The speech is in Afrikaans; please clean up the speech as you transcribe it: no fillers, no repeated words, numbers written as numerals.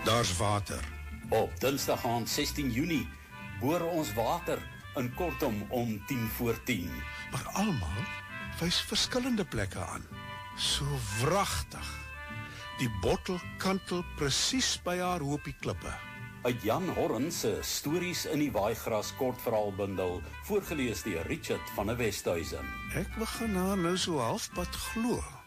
Daar's water. Op Dinsdag aand 16 Junie boor ons water in Kortom om 10:10. Maar almal wys verskillende plekke aan. So wragtig. Die bottel kantel presies by haar hoopie klippe. Uit Jan Horren se Stories in die Waaigras kortverhaalbundel, voorgelees deur Richard van der Westhuizen. Ek begin haar nou so halfpad glo.